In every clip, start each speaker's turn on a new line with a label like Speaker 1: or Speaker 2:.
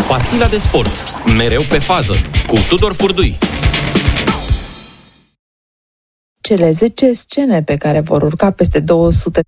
Speaker 1: Pastila de sport. Mereu pe fază. Cu Tudor Furdui.
Speaker 2: Cele 10 scene pe care vor urca peste 200.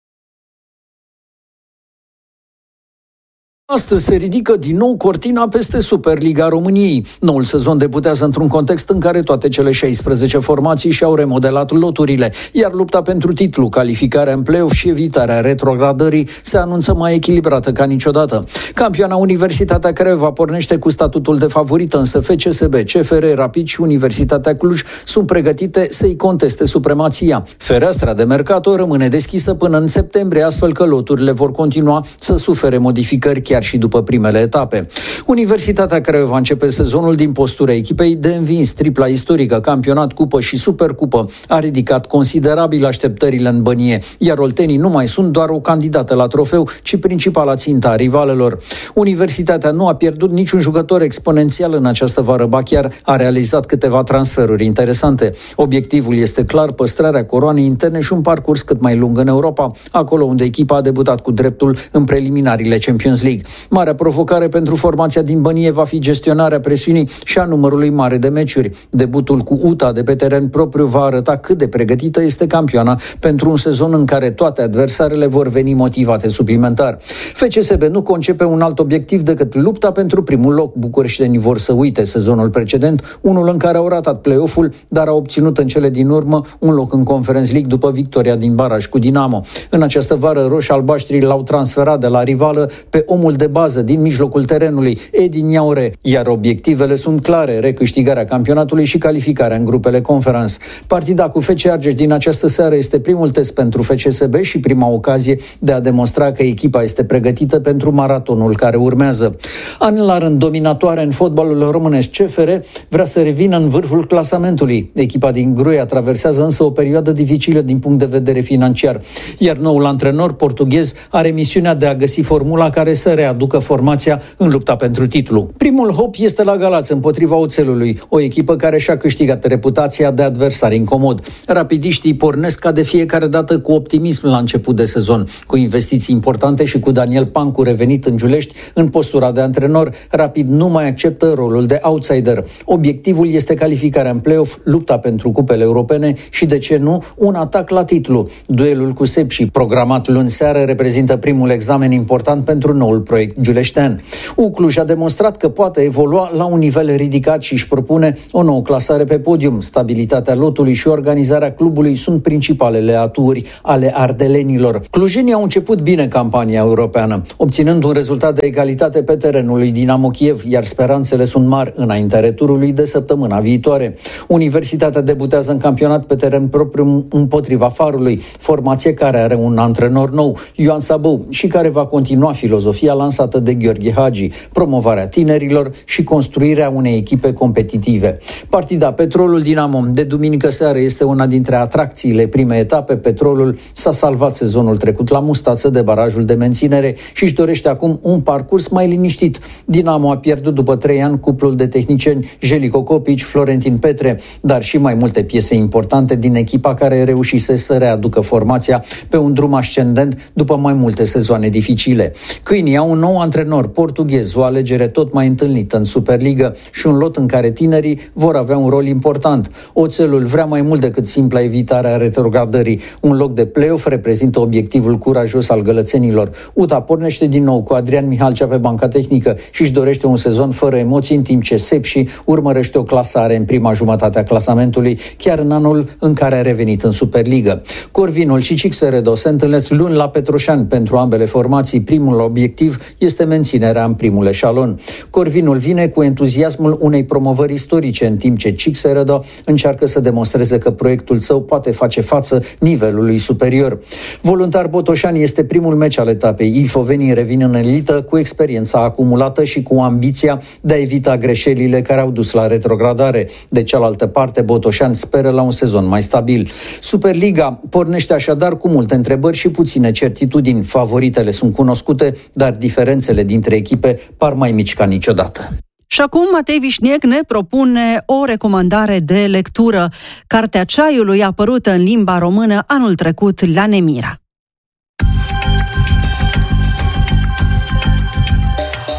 Speaker 3: Astăzi se ridică din nou cortina peste Superliga României. Noul sezon debutează într-un context în care toate cele 16 formații și-au remodelat loturile, iar lupta pentru titlu, calificarea în play-off și evitarea retrogradării se anunță mai echilibrată ca niciodată. Campioana Universitatea Craiova pornește cu statutul de favorită, însă FCSB, CFR, Rapid și Universitatea Cluj sunt pregătite să-i conteste supremația. Fereastra de mercato rămâne deschisă până în septembrie, astfel că loturile vor continua să sufere modificări chiar și după primele etape. Universitatea Craiova începe sezonul din postura echipei de învins. Tripla istorică, campionat, cupă și supercupă, a ridicat considerabil așteptările în bănie, iar oltenii nu mai sunt doar o candidată la trofeu, ci principala țintă a rivalelor. Universitatea nu a pierdut niciun jucător exponențial în această vară, ba chiar a realizat câteva transferuri interesante. Obiectivul este clar, păstrarea coroanei interne și un parcurs cât mai lung în Europa, acolo unde echipa a debutat cu dreptul în preliminariile Champions League. Marea provocare pentru formația din bănie va fi gestionarea presiunii și a numărului mare de meciuri. Debutul cu UTA de pe teren propriu va arăta cât de pregătită este campioana pentru un sezon în care toate adversarele vor veni motivate suplimentar. FCSB nu concepe un alt obiectiv decât lupta pentru primul loc. Bucureștenii vor să uite sezonul precedent, unul în care au ratat play-off-ul, dar au obținut în cele din urmă un loc în Conference League după victoria din baraj cu Dinamo. În această vară, roșii-albaștri l-au transferat de la rivală pe omul de bază din mijlocul terenului, Edi Niaure, iar obiectivele sunt clare: recâștigarea campionatului și calificarea în grupele Conference. Partida cu FC Argeș din această seară este primul test pentru FCSB și prima ocazie de a demonstra că echipa este pregătită pentru maratonul care urmează. An la rând dominatoare în fotbalul românesc, CFR vrea să revină în vârful clasamentului. Echipa din Gruia traversează însă o perioadă dificilă din punct de vedere financiar, iar noul antrenor portughez are misiunea de a găsi formula care să readucă formația în lupta pentru titlu. Primul hop este la Galați împotriva Oțelului, o echipă care și-a câștigat reputația de adversar incomod. Rapidiștii pornesc ca de fiecare dată cu optimism la început de sezon. Cu investiții importante și cu Daniel Pancu revenit în Giulești în postura de antrenor, Rapid nu mai acceptă rolul de outsider. Obiectivul este calificarea în play-off, lupta pentru cupele europene și, de ce nu, un atac la titlu. Duelul cu Sepsi, programat luni seară, reprezintă primul examen important pentru noul proiect giuleștean. Cluj a demonstrat că poate evolua la un nivel ridicat și își propune o nouă clasare pe podium. Stabilitatea lotului și organizarea clubului sunt principalele aturi ale ardelenilor. Clujenii au început bine campania europeană, obținând un rezultat de egalitate pe terenul lui Dinamo Kiev, iar speranțele sunt mari înaintea returului de săptămâna viitoare. Universitatea debutează în campionat pe teren propriu împotriva Farului, formație care are un antrenor nou, Ioan Sabău, și care va continua filozofia lansată de Gheorghe Hagi, promovarea tinerilor și construirea unei echipe competitive. Partida Petrolul Dinamo de duminică seară este una dintre atracțiile primei etape. Petrolul s-a salvat sezonul trecut la mustață de barajul de menținere și își dorește acum un parcurs mai liniștit. Dinamo a pierdut după 3 ani cuplul de tehnicieni Jelico Copici, Florentin Petre, dar și mai multe piese importante din echipa care reușise să readucă formația pe un drum ascendent după mai multe sezoane dificile. Câinii au un nou antrenor portughez, o alegere tot mai întâlnită în Superliga și un lot în care tinerii vor avea un rol important. Oțelul vrea mai mult decât simpla evitare a retrogradării. Un loc de play-off reprezintă obiectivul curajos al gălățenilor. UTA pornește din nou cu Adrian Mihalcea pe banca tehnică și își dorește un sezon fără emoții, în timp ce Sepsi urmărește o clasare în prima jumătate a clasamentului, chiar în anul în care a revenit în Superliga. Corvinul și Cixeredo se întâlnesc luni la Petroșani. Pentru ambele formații, primul obiectiv este menținerea în primul eșalon. Corvinul vine cu entuziasmul unei promovări istorice, în timp ce Cixeredo încearcă să demonstreze că proiectul său poate face față nivelului superior. Voluntar Botoșani este primul meci al etapei. Ilfovenii revin în elită cu experiența acumulată și cu ambiția de a evita greșelile care au dus la retrogradare. De cealaltă parte, Botoșani speră la un sezon mai stabil. Superliga pornește așadar cu multe întrebări și puține certitudini. Favoritele sunt cunoscute, dar diferențele dintre echipe par mai mici ca niciodată.
Speaker 4: Și acum Matei Vișniec ne propune o recomandare de lectură. Cartea Ceaiului, apărută în limba română anul trecut la Nemira.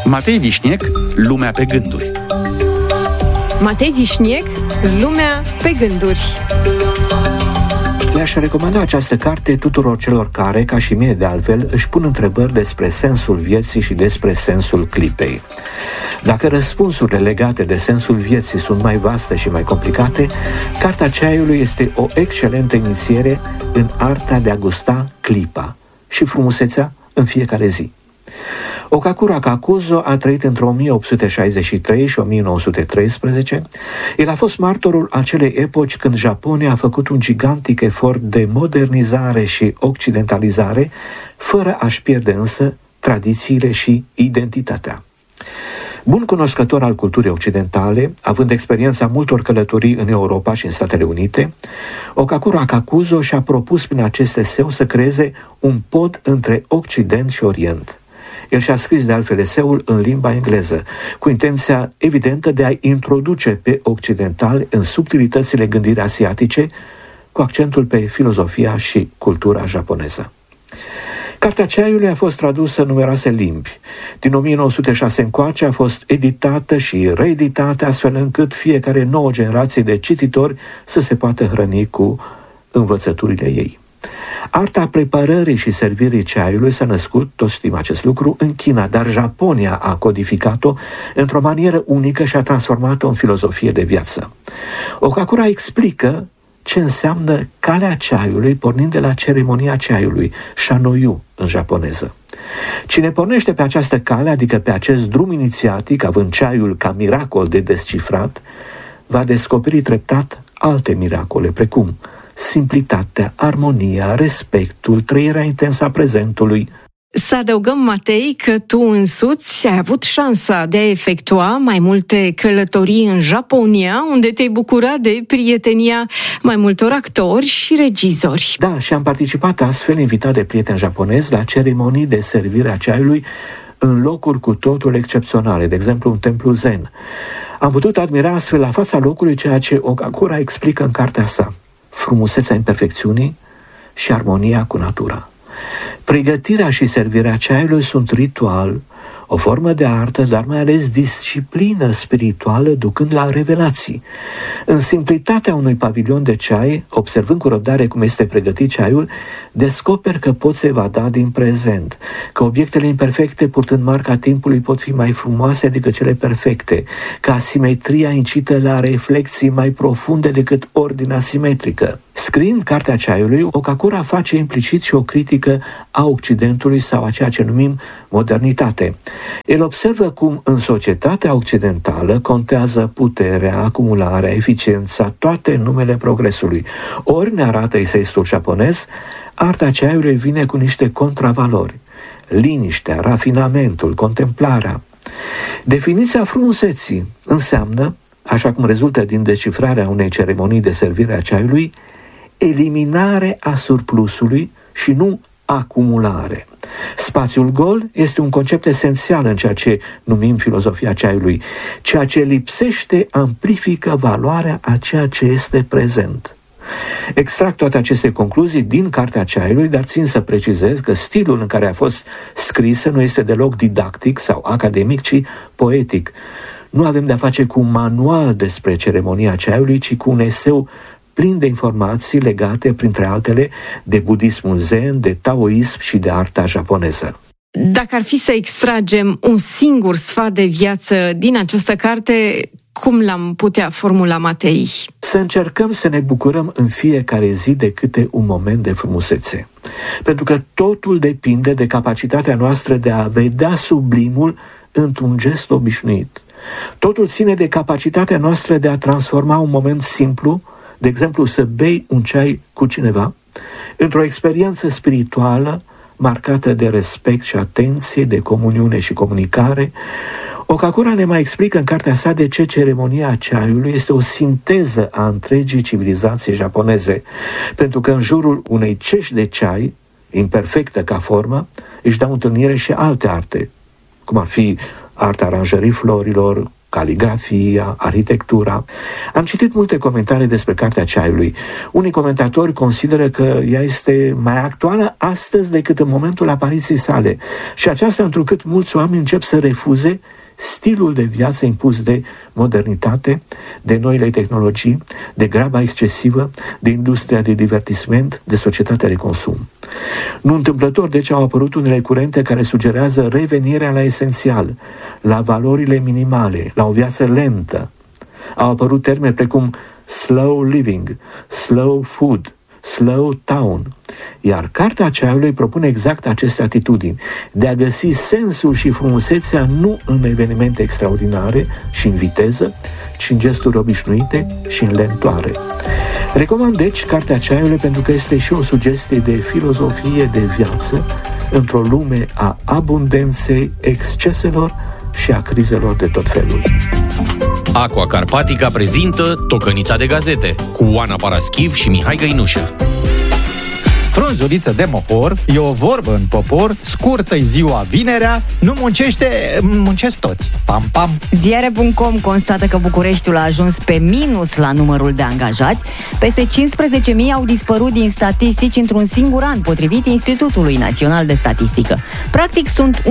Speaker 1: Matei Vișniec, Lumea pe gânduri.
Speaker 5: Matei Vișniec, Lumea pe gânduri.
Speaker 6: Le-aș recomanda această carte tuturor celor care, ca și mine de altfel, își pun întrebări despre sensul vieții și despre sensul clipei. Dacă răspunsurile legate de sensul vieții sunt mai vaste și mai complicate, Cartea Ceaiului este o excelentă inițiere în arta de a gusta clipa și frumusețea în fiecare zi. Okakura Kakuzo a trăit între 1863 și 1913. El a fost martorul acelei epoci când Japonia a făcut un gigantic efort de modernizare și occidentalizare, fără a-și pierde însă tradițiile și identitatea. Bun cunoscător al culturii occidentale, având experiența multor călătorii în Europa și în Statele Unite, Okakura Kakuzo și-a propus prin acest eseu să creeze un pod între Occident și Orient. El și-a scris de altfel eseul în limba engleză, cu intenția evidentă de a introduce pe occidentali în subtilitățile gândirii asiatice, cu accentul pe filozofia și cultura japoneză. Cartea Ceaiului a fost tradusă în numeroase limbi. Din 1906 încoace a fost editată și reeditată, astfel încât fiecare nouă generație de cititori să se poată hrăni cu învățăturile ei. Arta preparării și servirii ceaiului s-a născut, toți știm acest lucru, în China, dar Japonia a codificat-o într-o manieră unică și a transformat-o în filozofie de viață. Okakura explică ce înseamnă calea ceaiului, pornind de la ceremonia ceaiului, shanoyu în japoneză. Cine pornește pe această cale, adică pe acest drum inițiatic, având ceaiul ca miracol de descifrat, va descoperi treptat alte miracole, precum simplitatea, armonia, respectul, trăirea intensă a prezentului.
Speaker 5: Să adăugăm, Matei, că tu însuți ai avut șansa de a efectua mai multe călătorii în Japonia, unde te-ai bucurat de prietenia mai multor actori și regizori.
Speaker 6: Da, și am participat astfel, invitat de prieteni japonezi, la ceremonii de servire a ceaiului în locuri cu totul excepționale, de exemplu un templu zen. Am putut admira astfel la fața locului ceea ce Okakura explică în cartea sa: frumusețea imperfecțiunii și armonia cu natura. Pregătirea și servirea ceaiului sunt ritual, o formă de artă, dar mai ales disciplină spirituală ducând la revelații. În simplitatea unui pavilion de ceai, observând cu răbdare cum este pregătit ceaiul, descoperi că poți evada din prezent, că obiectele imperfecte, purtând marca timpului, pot fi mai frumoase decât cele perfecte, că asimetria incită la reflexii mai profunde decât ordinea simetrică. Scriind Cartea Ceaiului, Okakura face implicit și o critică a Occidentului sau a ceea ce numim modernitate. El observă cum în societatea occidentală contează puterea, acumularea, eficiența, toate în numele progresului. Ori, ne arată eseistul japonez, Arta Ceaiului vine cu niște contravalori: liniștea, rafinamentul, contemplarea. Definiția frumuseții înseamnă, așa cum rezultă din descifrarea unei ceremonii de servire a ceaiului, eliminare a surplusului și nu acumulare. Spațiul gol este un concept esențial în ceea ce numim filozofia ceaiului. Ceea ce lipsește amplifică valoarea a ceea ce este prezent. Extrag toate aceste concluzii din Cartea Ceaiului, dar țin să precizez că stilul în care a fost scrisă nu este deloc didactic sau academic, ci poetic. Nu avem de-a face cu un manual despre ceremonia ceaiului, ci cu un eseu plin de informații legate, printre altele, de budismul zen, de taoism și de arta japoneză.
Speaker 5: Dacă ar fi să extragem un singur sfat de viață din această carte, cum l-am putea formula, Matei?
Speaker 6: Să încercăm să ne bucurăm în fiecare zi de câte un moment de frumusețe. Pentru că totul depinde de capacitatea noastră de a vedea sublimul într-un gest obișnuit. Totul ține de capacitatea noastră de a transforma un moment simplu, de exemplu să bei un ceai cu cineva, într-o experiență spirituală marcată de respect și atenție, de comuniune și comunicare. Okakura ne mai explică în cartea sa de ce ceremonia ceaiului este o sinteză a întregii civilizații japoneze, pentru că în jurul unei cești de ceai, imperfectă ca formă, își dau întâlnire și alte arte, cum ar fi arta aranjării florilor, caligrafia, arhitectura. Am citit multe comentarii despre Cartea Ceaiului. Unii comentatori consideră că ea este mai actuală astăzi decât în momentul apariției sale și aceasta întrucât mulți oameni încep să refuze stilul de viață impus de modernitate, de noile tehnologii, de graba excesivă, de industria de divertisment, de societatea de consum. Nu întâmplător, deci, au apărut unele curente care sugerează revenirea la esențial, la valorile minimale, la o viață lentă. Au apărut termeni precum slow living, slow food, slow town. Iar Cartea Ceaiului propune exact aceste atitudini, de a găsi sensul și frumusețea nu în evenimente extraordinare și în viteză, ci în gesturi obișnuite și în lentoare. Recomand, deci, Cartea Ceaiului pentru că este și o sugestie de filozofie de viață într-o lume a abundenței, exceselor și a crizelor de tot felul.
Speaker 1: Aqua Carpatica prezintă Tocănița de gazete cu Oana Paraschiv și Mihai Găinușă.
Speaker 7: Frunzuliță de mohor, e o vorbă în popor, scurtă-i ziua vinerea, nu muncesc toți. Pam, pam.
Speaker 8: Ziare.com constată că Bucureștiul a ajuns pe minus la numărul de angajați. Peste 15.000 au dispărut din statistici într-un singur an, potrivit Institutului Național de Statistică. Practic sunt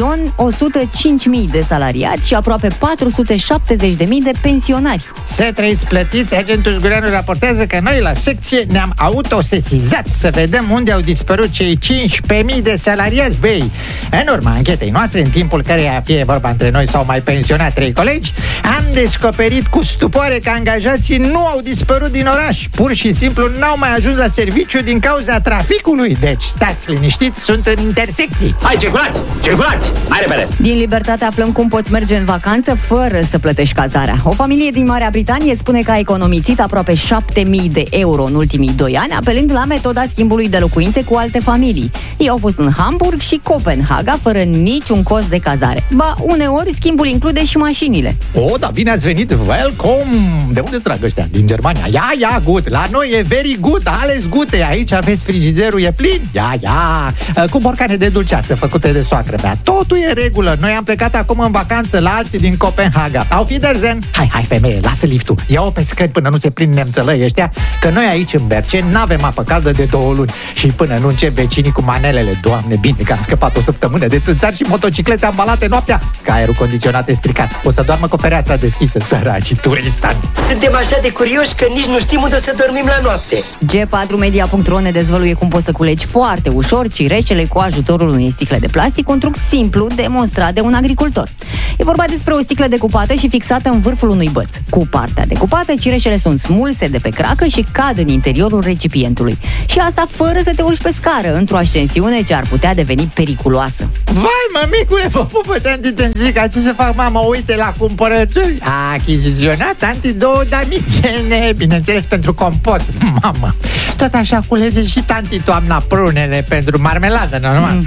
Speaker 8: 1.105.000 de salariați și aproape 470.000 de pensionari.
Speaker 7: Să trăiți plătiți, agentul Gureanu raportează că noi la secție ne-am autosesizat să vedem unde au dispărut cei 15.000 de salariați, băi. În urma anchetei noastre, în timpul căreia, fie vorba între noi sau mai pensionat 3 colegi, am descoperit cu stupoare că angajații nu au dispărut din oraș. Pur și simplu n-au mai ajuns la serviciu din cauza traficului. Deci, stați liniștiți, sunt în intersecții.
Speaker 1: Hai, circulați, mai repede!
Speaker 8: Din Libertate aflăm cum poți merge în vacanță fără să plătești cazarea. O familie din Marea Britanie spune că a economisit aproape 7.000 de euro în ultimii 2 ani, apelând la metoda schimbului de locuințe cu alte familii. Ei au fost în Hamburg și Copenhaga fără niciun cost de cazare. Ba, uneori schimbul include și mașinile.
Speaker 7: Da, bine ați venit, welcome! De unde-s drag ăștia? Din Germania. Ia, good! La noi e very good, ales gute! Aici aveți frigiderul, e plin? Ia! Cu borcane de dulceață făcute de soacră mea. Totul e în regulă. Noi am plecat acum în vacanță la alții din Copenhaga. Auf Wiedersehen! Hai, femeie, lasă liftul. Ia-o pe scări până nu se prind nemțălăi ăștia, că noi aici în Berceni n-avem apă caldă de 2 luni. Și până nu încep vecinii cu manelele, Doamne, bine că am scăpat o săptămână de țânțari și motociclete ambalate noaptea, că aerul condiționat e stricat. O să doarmă cu fereastra deschisă, săraci turistani.
Speaker 9: Suntem așa de curioși că nici nu știm unde o să dormim la noapte.
Speaker 8: G4media.ro ne dezvăluie cum poți să culegi foarte ușor cireșele cu ajutorul unei sticle de plastic, un truc simplu demonstrat de un agricultor. E vorba despre o sticlă decupată și fixată în vârful unui băț. Cu partea decupată, cireșele sunt smulse de pe cracă și cad în interiorul recipientului. Și asta fără să te urci pe scară, într-o ascensiune ce ar putea deveni periculoasă.
Speaker 7: Vai, mămicule, vă pupă, tanti Tânzica, ce să fac, mama, uite la cumpărături. A achiziționat, tanti, 2 damicene, bineînțeles, pentru compot. Mamă, tot așa culege și tanti toamna prunele pentru marmeladă, normal.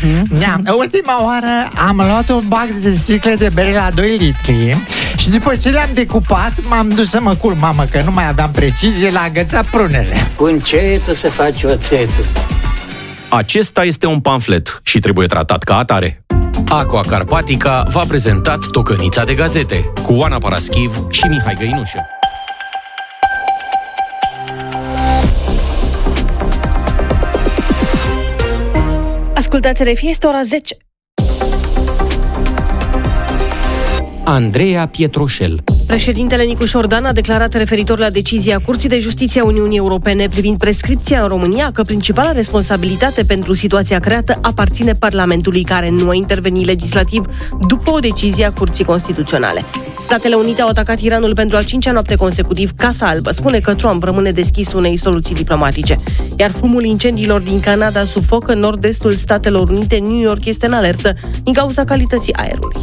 Speaker 7: Ultima oară am luat un box de sticle de bere la 2 litri și după ce le-am decupat, m-am dus să mă culc, mamă, că nu mai aveam precizie la agăța prunele.
Speaker 9: Cu încetul să faci oțetul.
Speaker 1: Acesta este un pamflet și trebuie tratat ca atare. Aqua Carpatica v-a prezentat Tocănița de gazete cu Oana Paraschiv și Mihai Găinușă.
Speaker 10: Ascultați RFI, este ora 10.
Speaker 1: Andreea Pietroșel.
Speaker 10: Președintele Nicu Șordan a declarat referitor la decizia Curții de Justiție a Uniunii Europene privind prescripția în România că principala responsabilitate pentru situația creată aparține Parlamentului, care nu a intervenit legislativ după o decizie a Curții Constituționale. Statele Unite au atacat Iranul pentru a 5-a noapte consecutiv. Casa Albă spune că Trump rămâne deschis unei soluții diplomatice. Iar fumul incendiilor din Canada sufocă nord-estul Statelor Unite. New York este în alertă din cauza calității aerului.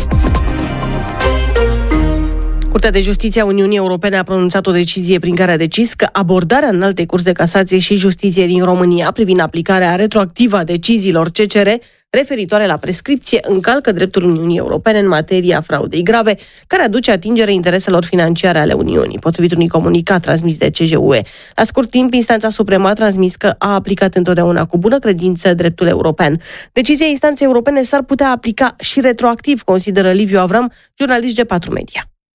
Speaker 10: Curtea de Justiție a Uniunii Europene a pronunțat o decizie prin care a decis că abordarea Înaltei Curți de Casație și Justiție din România privind aplicarea retroactivă a deciziilor CCR referitoare la prescripție încalcă dreptul Uniunii Europene în materia fraudei grave, care aduce atingere intereselor financiare ale Uniunii, potrivit unui comunicat transmis de CJUE. La scurt timp, instanța supremă a transmis că a aplicat întotdeauna cu bună credință dreptul european. Decizia instanței europene s-ar putea aplica și retroactiv, consideră Liviu Avram, jurnalist G4 Media.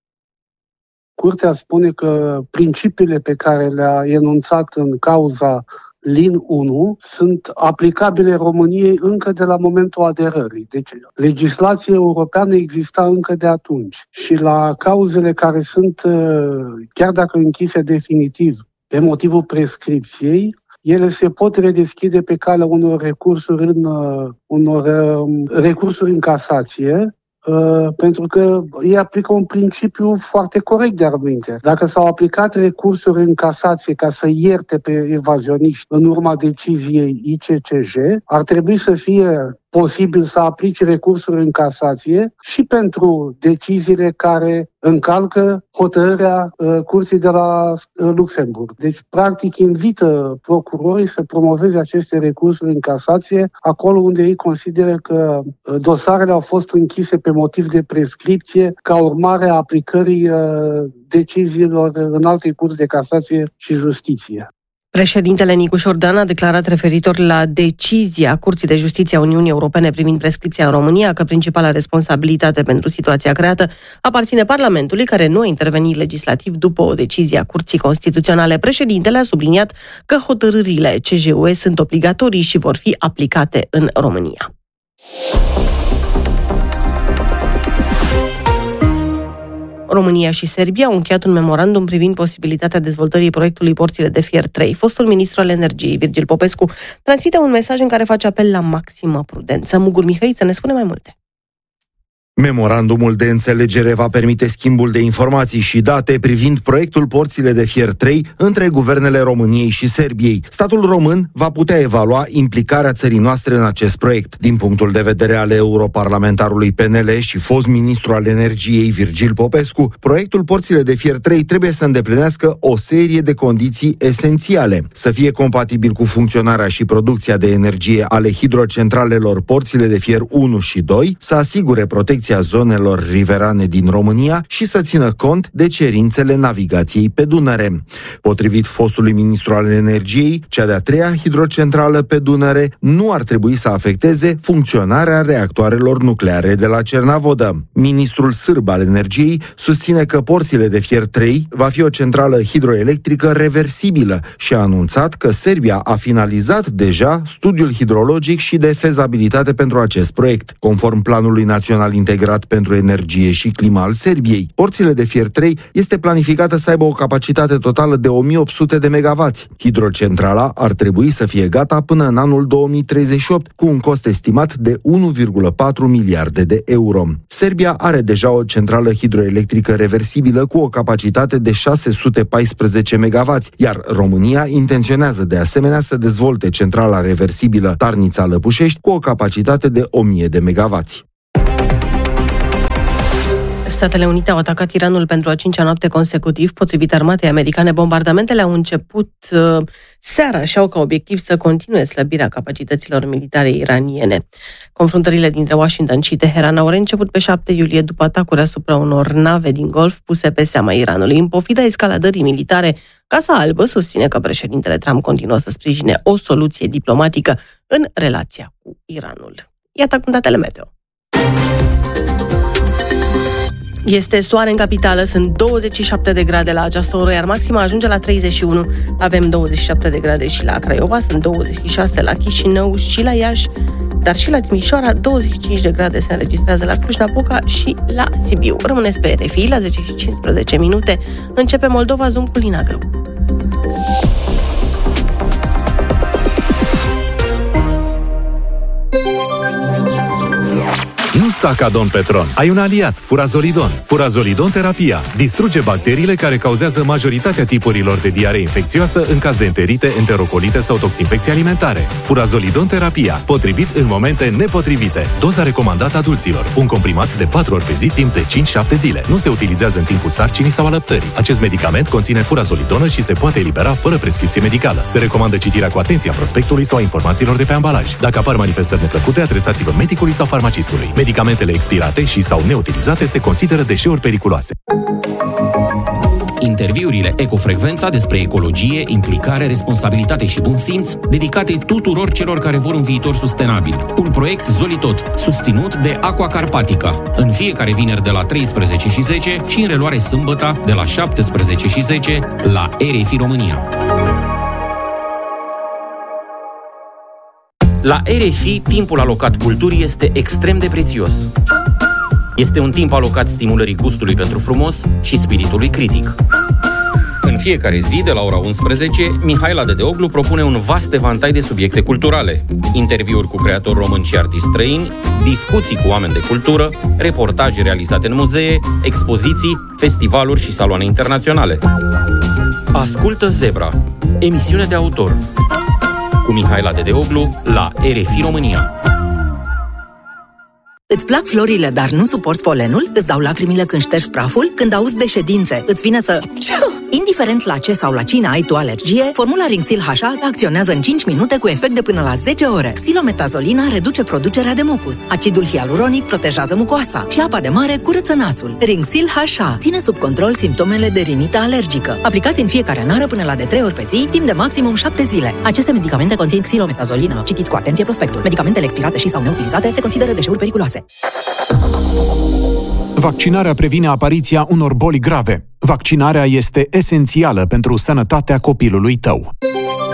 Speaker 11: Curtea spune că principiile pe care le-a enunțat în cauza LIN 1 sunt aplicabile României încă de la momentul aderării. Deci legislația europeană exista încă de atunci. Și la cauzele care sunt, chiar dacă închise definitiv, pe motivul prescripției, ele se pot redeschide pe calea unor recursuri în casație, pentru că ei aplică un principiu foarte corect de argumente. Dacă s-au aplicat recursuri în casație ca să ierte pe evazioniști în urma deciziei ICCJ, ar trebui să fie posibil să aplice recursuri în casație și pentru deciziile care încalcă hotărârea Curții de la Luxemburg. Deci, practic, invită procurorii să promoveze aceste recursuri în casație acolo unde ei consideră că dosarele au fost închise pe motiv de prescripție ca urmare a aplicării deciziilor în alte curți de casație și justiție.
Speaker 10: Președintele Nicușor Dan a declarat referitor la decizia Curții de Justiție a Uniunii Europene privind prescripția în România că principala responsabilitate pentru situația creată aparține Parlamentului, care nu a intervenit legislativ după o decizie a Curții Constituționale. Președintele a subliniat că hotărârile CJUE sunt obligatorii și vor fi aplicate în România. România și Serbia au încheiat un memorandum privind posibilitatea dezvoltării proiectului Porțile de Fier 3. Fostul ministru al energiei, Virgil Popescu, transmite un mesaj în care face apel la maximă prudență. Mugur Mihăiță ne spune mai multe.
Speaker 12: Memorandumul de înțelegere va permite schimbul de informații și date privind proiectul Porțile de Fier 3 între guvernele României și Serbiei. Statul român va putea evalua implicarea țării noastre în acest proiect. Din punctul de vedere al europarlamentarului PNL și fost ministru al energiei Virgil Popescu, proiectul Porțile de Fier 3 trebuie să îndeplinească o serie de condiții esențiale. Să fie compatibil cu funcționarea și producția de energie ale hidrocentralelor Porțile de Fier 1 și 2, să asigure protecția zonelor riverane din România și să țină cont de cerințele navigației pe Dunăre. Potrivit fostului ministru al energiei, cea de-a treia hidrocentrală pe Dunăre nu ar trebui să afecteze funcționarea reactoarelor nucleare de la Cernavodă. Ministrul sârb al energiei susține că Porțile de Fier 3 va fi o centrală hidroelectrică reversibilă și a anunțat că Serbia a finalizat deja studiul hidrologic și de fezabilitate pentru acest proiect. Conform Planului Național Integrat pentru energie și climă al Serbiei, Porțile de Fier 3 este planificată să aibă o capacitate totală de 1800 de megawatts. Hidrocentrala ar trebui să fie gata până în anul 2038, cu un cost estimat de 1,4 miliarde de euro. Serbia are deja o centrală hidroelectrică reversibilă cu o capacitate de 614 megawatts, iar România intenționează de asemenea să dezvolte centrala reversibilă Tarnița-Lăpușești cu o capacitate de 1000 de megawatts.
Speaker 10: Statele Unite au atacat Iranul pentru a cincea noapte consecutiv. Potrivit armatei americane, bombardamentele au început seara și au ca obiectiv să continue slăbirea capacităților militare iraniene. Confruntările dintre Washington și Teheran au reînceput pe 7 iulie după atacuri asupra unor nave din Golf puse pe seama Iranului. În pofida escaladării militare, Casa Albă susține că președintele Trump continuă să sprijine o soluție diplomatică în relația cu Iranul. Iată acum datele meteo. Este soare în capitală, sunt 27 de grade la această oră, iar maxima ajunge la 31. Avem 27 de grade și la Craiova, sunt 26 la Chișinău și la Iași, dar și la Timișoara, 25 de grade se înregistrează la Cluj-Napoca și la Sibiu. Rămâneți pe RFI, la 10 și 15 minute începe Moldova Zoom cu Lina Grâu.
Speaker 13: Nu sta ca Don Petron. Ai un aliat, Furazolidon. Furazolidon terapia distruge bacteriile care cauzează majoritatea tipurilor de diaree infecțioasă în caz de enterite, enterocolite sau toxinfecții alimentare. Furazolidon terapia, potrivit în momente nepotrivite. Doza recomandată adulților. Un comprimat de 4 ori pe zi timp de 5-7 zile. Nu se utilizează în timpul sarcinii sau alăptării. Acest medicament conține furazolidonă și se poate elibera fără prescripție medicală. Se recomandă citirea cu atenție a prospectului sau a informațiilor de pe ambalaj. Dacă apar manifestări neplăcute, adresați-vă medicului sau farmacistului. Medicamentele expirate și sau neutilizate se consideră deșeuri periculoase.
Speaker 1: Interviurile Ecofrecvența despre ecologie, implicare, responsabilitate și bun simț, dedicate tuturor celor care vor un viitor sustenabil. Un proiect Zolitot, susținut de Aqua Carpatica. În fiecare vineri de la 13:10 și în reluare sâmbătă de la 17:10 la RFI România. La RFI, timpul alocat culturii este extrem de prețios. Este un timp alocat stimulării gustului pentru frumos și spiritului critic. În fiecare zi, de la ora 11, Mihaela Dedeoglu propune un vast evantai de subiecte culturale. Interviuri cu creatori români și artiști străini, discuții cu oameni de cultură, reportaje realizate în muzee, expoziții, festivaluri și saloane internaționale. Ascultă Zebra, emisiune de autor, cu Mihaela Dedeoglu la RFI România.
Speaker 14: Îți plac florile, dar nu suporți polenul? Îți dau lacrimile când ștergi praful? Când auzi de ședințe, îți vine să... Indiferent la ce sau la cine ai tu alergie, formula Rinxil HA acționează în 5 minute cu efect de până la 10 ore. Xilometasolina reduce producerea de mucus. Acidul hialuronic protejează mucoasa și apa de mare curăță nasul. Rinxil HA ține sub control simptomele de rinită alergică. Aplicați în fiecare nară până la de 3 ori pe zi, timp de maximum 7 zile. Aceste medicamente conțin xilometazolină. Citiți cu atenție prospectul. Medicamentele expirate și sau neutilizate se consideră deșeuri periculoase.
Speaker 15: Vaccinarea previne apariția unor boli grave. Vaccinarea este esențială pentru sănătatea copilului tău.